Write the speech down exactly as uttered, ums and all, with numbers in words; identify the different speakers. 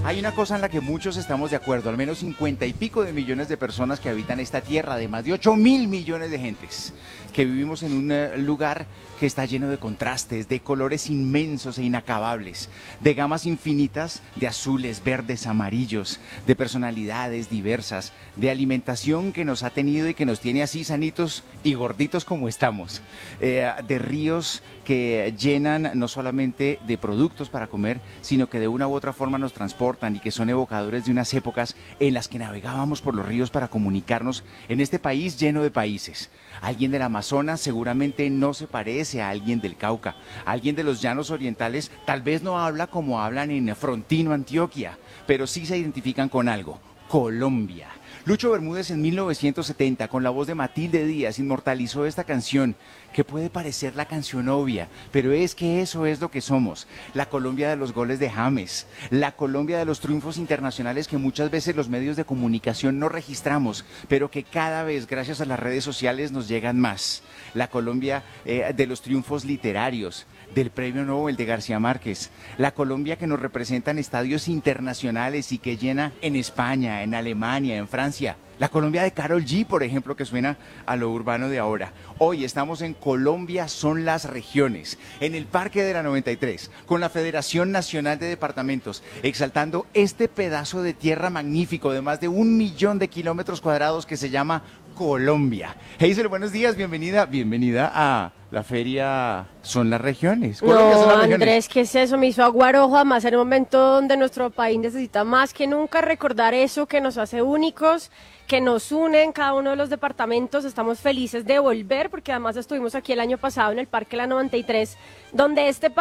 Speaker 1: Hay una cosa en la que muchos estamos de acuerdo, al menos cincuenta y pico de millones de personas que habitan esta tierra, de más de ocho mil millones de gentes, que vivimos en un eh, lugar que está lleno de contrastes, de colores inmensos e inacabables, de gamas infinitas de azules, verdes, amarillos, de personalidades diversas, de alimentación que nos ha tenido y que nos tiene así sanitos y gorditos como estamos, eh, de ríos que llenan no solamente de productos para comer, sino que de una u otra forma nos transportan y que son evocadores de unas épocas en las que navegábamos por los ríos para comunicarnos en este país lleno de países. Alguien del Amazonas seguramente no se parece a alguien del Cauca. Alguien de los llanos orientales tal vez no habla como hablan en Frontino, Antioquia, pero sí se identifican con algo: Colombia. Lucho Bermúdez en mil novecientos setenta, con la voz de Matilde Díaz, inmortalizó esta canción, que puede parecer la canción obvia, pero es que eso es lo que somos: la Colombia de los goles de James, la Colombia de los triunfos internacionales que muchas veces los medios de comunicación no registramos, pero que cada vez, gracias a las redes sociales, nos llegan más. La Colombia eh, de los triunfos literarios, del Premio Nobel de García Márquez, la Colombia que nos representa en estadios internacionales y que llena en España, en Alemania, en Francia. La Colombia de Karol G, por ejemplo, que suena a lo urbano de ahora. Hoy estamos en Colombia son las regiones, en el Parque de la noventa y tres, con la Federación Nacional de Departamentos, exaltando este pedazo de tierra magnífico de más de un millón de kilómetros cuadrados que se llama Colombia. Hazel, buenos días, bienvenida, bienvenida a la feria Son las Regiones.
Speaker 2: Colombia
Speaker 1: no,
Speaker 2: son las regiones. Andrés, ¿qué es eso? Me hizo aguarojo, además en un momento donde nuestro país necesita más que nunca recordar eso que nos hace únicos, que nos une en cada uno de los departamentos. Estamos felices de volver, porque además estuvimos aquí el año pasado en el Parque La noventa y tres, donde este